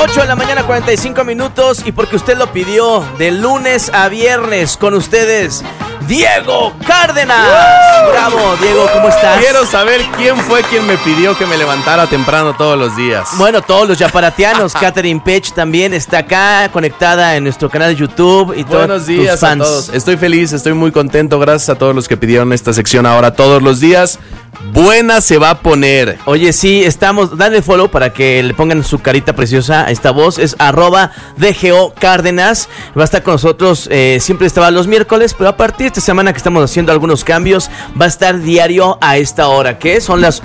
8 de la mañana, 45 minutos. Y porque usted lo pidió, de lunes a viernes, con ustedes, Diego Cárdenas. Bravo, Diego, ¿cómo estás? Quiero saber quién fue quien me pidió que me levantara temprano todos los días. Bueno, todos los yaparatianos. Catherine Pech también está acá, conectada en nuestro canal de YouTube. Y buenos días tus fans. a todos. Estoy feliz, estoy muy contento. Gracias a todos los que pidieron esta sección ahora todos los días. Buena se va a poner. Oye, sí, estamos, dale follow para que le pongan su carita preciosa a esta voz. Es @DGO Cárdenas. Va a estar con nosotros, siempre estaba los miércoles, pero a partir de esta semana que estamos haciendo algunos cambios, va a estar diario a esta hora, que son las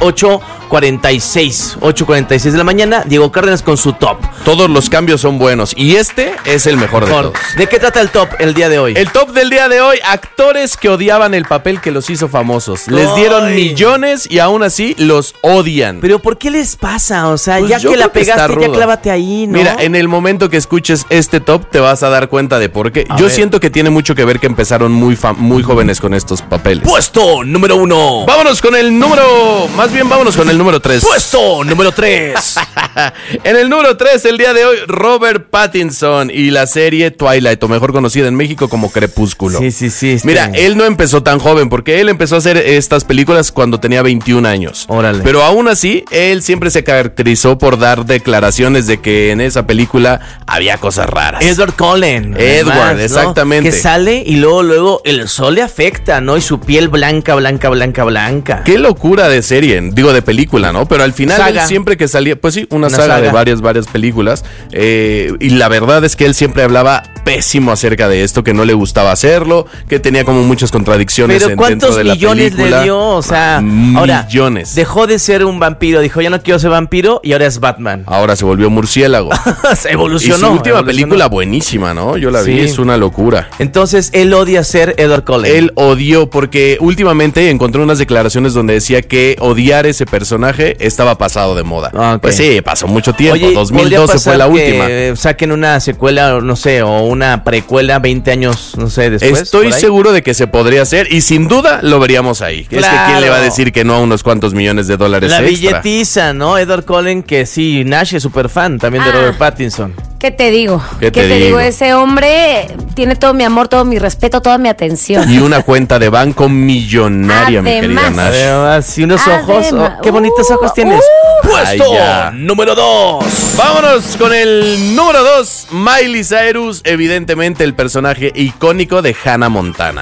8:46 de la mañana. Diego Cárdenas con su top. Todos los cambios son buenos y este es el mejor de todos. ¿De qué trata el top el día de hoy? El top del día de hoy, actores que odiaban el papel que los hizo famosos. Les dieron millones y aún así los odian. Pero ¿por qué les pasa? O sea, Pues ya que la pegaste, que ya clávate ahí, ¿no? Mira, en el momento que escuches este top te vas a dar cuenta de por qué. Yo siento que tiene mucho que ver que empezaron muy jóvenes con estos papeles. Puesto número 1. Vámonos con el número 3. Puesto número 3. En el número 3 el día de hoy, Robert Pattinson y la serie Twilight, o mejor conocida en México como Crepúsculo. Sí. Mira, él no empezó tan joven porque él empezó a hacer estas películas cuando tenía 21 años. Órale. Pero aún así, él siempre se caracterizó por dar declaraciones de que en esa película había cosas raras. Edward Cullen. Edward, ¿no? exactamente. Que sale y luego el sol le afecta, ¿no? Y su piel blanca. Qué locura de serie, digo de película, ¿no? Pero al final Saga. él siempre que salía, pues sí, una saga de varias películas. Y la verdad es que él siempre hablaba pésimo acerca de esto, que no le gustaba hacerlo, que tenía como muchas contradicciones pero dentro de la película. ¿cuántos millones le dio? O sea, ahora millones. dejó de ser un vampiro, dijo, ya no quiero ser vampiro, y ahora es Batman. Ahora se volvió murciélago. Se evolucionó. Y su última película buenísima, ¿no? Yo la vi, es una locura. Entonces, él odia ser Edward Cullen. Él odió porque últimamente encontré unas declaraciones donde decía que odiar ese personaje estaba pasado de moda. Okay. Pues sí, pasó mucho tiempo. Oye, 2012 fue la última. Saquen una secuela, no sé, o una precuela 20 años, no sé, después. Estoy seguro de que se podría hacer y sin duda lo veríamos ahí. Claro. Es que quién le va a decir que no a unos cuantos millones de dólares la extra. billetiza, ¿no? Edward Cullen, que sí, Nash es súper fan también de Robert Pattinson. ¿Qué te digo? ¿Qué te digo? Ese hombre tiene todo mi amor, todo mi respeto, toda mi atención. Y una cuenta de banco millonaria, mi querida Nash. Además, y unos ojos, qué bonitos ojos tienes. Puesto número 2. Vámonos con el número 2. Miley Cyrus, evidentemente el personaje icónico de Hannah Montana.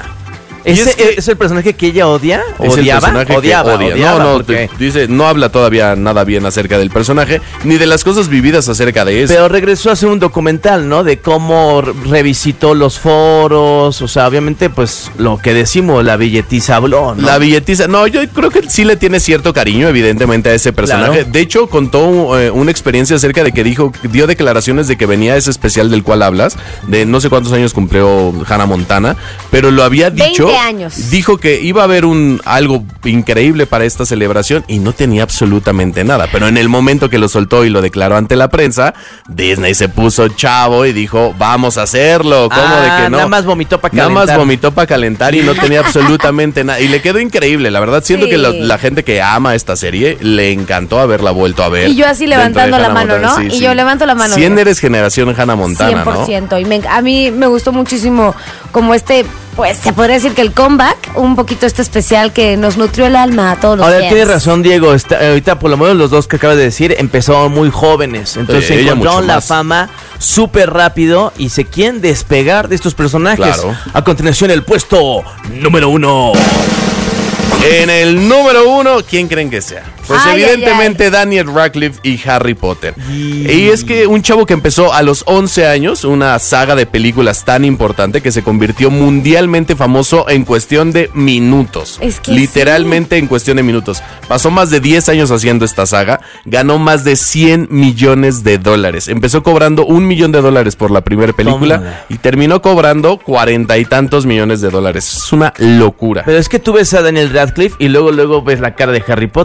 ¿Es el personaje que ella odia? ¿Odiaba? Odiaba. No, porque... dice, no habla todavía nada bien acerca del personaje, ni de las cosas vividas acerca de eso. Pero regresó a hacer un documental, ¿no? De cómo revisitó los foros, o sea, obviamente, pues, lo que decimos, la billetiza habló, ¿no? La billetiza, no, yo creo que sí le tiene cierto cariño, evidentemente, a ese personaje. Claro. De hecho, contó una experiencia acerca de que dio declaraciones de que venía ese especial del cual hablas, de no sé cuántos años cumplió Hannah Montana, pero lo había dicho... 20 años. Dijo que iba a haber algo increíble para esta celebración y no tenía absolutamente nada. Pero en el momento que lo soltó y lo declaró ante la prensa, Disney se puso chavo y dijo, vamos a hacerlo. ¿Cómo de que no? Nada más vomitó para calentar. Nada más vomitó para calentar y no tenía absolutamente nada. Y le quedó increíble, la verdad. Siento que la gente que ama esta serie le encantó haberla vuelto a ver. Y yo así levantando la mano, ¿no? Sí, yo levanto la mano. 100 eres generación Hannah Montana, 100%, ¿no? Y a mí me gustó muchísimo como pues se podría decir que el comeback, un poquito especial que nos nutrió el alma a todos los Ahora fans. tienes razón, Diego, ahorita por lo menos los dos que acabas de decir empezaron muy jóvenes, entonces encontraron la fama súper rápido y se quieren despegar de estos personajes. Claro. A continuación el puesto número 1. En el número 1, ¿quién creen que sea? Pues evidentemente Daniel Radcliffe y Harry Potter. Y es que un chavo que empezó a los 11 años, una saga de películas tan importante que se convirtió mundialmente famoso en cuestión de minutos. Es que literalmente en cuestión de minutos. Pasó más de 10 años haciendo esta saga, ganó más de 100 millones de dólares. Empezó cobrando $1 millón por la primera película y terminó cobrando 40 y tantos millones de dólares. Es una locura. Pero es que tú ves a Daniel Radcliffe y luego ves la cara de Harry Potter. Dices,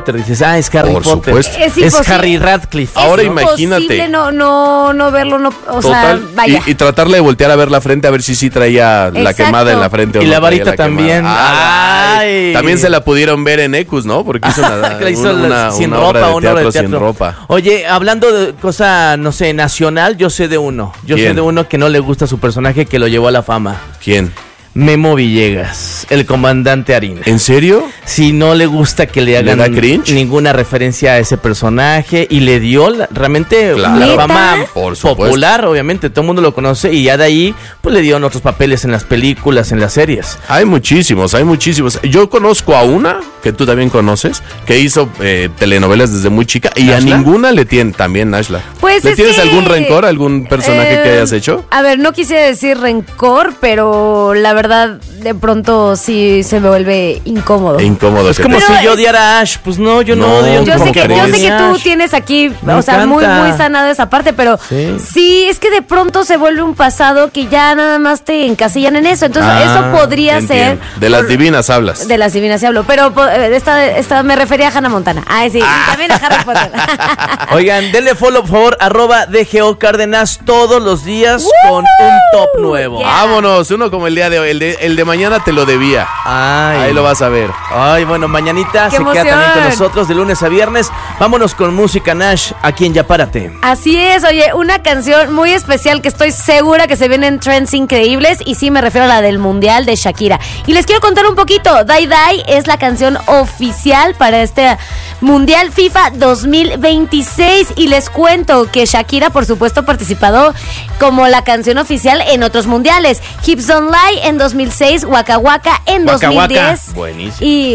ya es Harry Por Potter. supuesto. Es Harry Radcliffe. Ahora es imagínate. imposible no verlo, o Total, sea, vaya. y tratarle de voltear a ver la frente a ver si sí traía la Exacto. quemada en la frente o Y no la traía varita también. Ay. También se la pudieron ver en Ecus, ¿no? Porque hizo sin una obra ropa, de una obra de teatro sin teatro. ropa. Oye, hablando de cosa, no sé, nacional, yo sé de uno. Yo ¿Quién? sé de uno que no le gusta su personaje, que lo llevó a la fama. ¿Quién? Memo Villegas, el comandante Harina. ¿En serio? Si no le gusta que le hagan da cringe? ninguna referencia a ese personaje y le dio realmente Claro. la ¿Neta? fama Por supuesto. popular, obviamente, todo el mundo lo conoce y ya de ahí pues le dieron otros papeles en las películas, en las series. Hay muchísimos. Yo conozco a una, que tú también conoces, que hizo telenovelas desde muy chica y ¿Nashla? a ninguna le tienen, también Nashla. Pues ¿Le es tienes que, algún rencor, algún personaje que hayas hecho? A ver, no quise decir rencor, pero la verdad, de pronto sí se me vuelve incómodo. Incómodo. Es que como te- si Pero yo es- odiara a Ash, pues no, yo no No, odio. Yo ¿Cómo sé, que crees? tú tienes aquí, Me o sea, muy, encanta. muy sanado esa parte, pero Sí. sí, es que de pronto se vuelve un pasado que ya nada más te encasillan en eso. Entonces, eso podría ser. Entiendo. De las por- divinas hablas. De las divinas se hablo, pero esta me refería a Hannah Montana. Ay, sí, y también a Harry Potter. Oigan, denle follow, por favor, @DGO Cárdenas todos los días con un top nuevo. Yeah. Vámonos, uno como el día de hoy. El de mañana te lo debía. Ay. Ahí lo vas a ver. Ay, bueno, mañanita ¡Qué se queda también emoción! con nosotros de lunes a viernes. Vámonos con música Nash, aquí en Ya Párate. Así es, oye, una canción muy especial que estoy segura que se vienen trends increíbles y sí me refiero a la del Mundial de Shakira. Y les quiero contar un poquito, Die Die es la canción oficial para este Mundial FIFA 2026 y les cuento que Shakira por supuesto ha participado como la canción oficial en otros mundiales. Hips Don't Lie en 2006, Waka Waka en Waka 2010 Waka. Buenísimo. y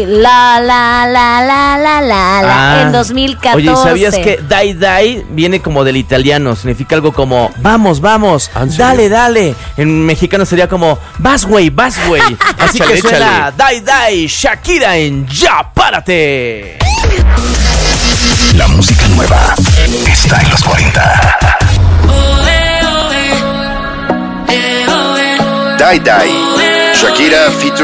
la en 2014. Oye, ¿sabías que dai dai viene como del italiano? Significa algo como vamos, vamos, ¿En serio? dale, dale. En mexicano sería como vas, güey, Así Échale, que suena échale. dai dai, Shakira en Ya Párate. La música nueva está en los 40. Die Die. Shakira featuring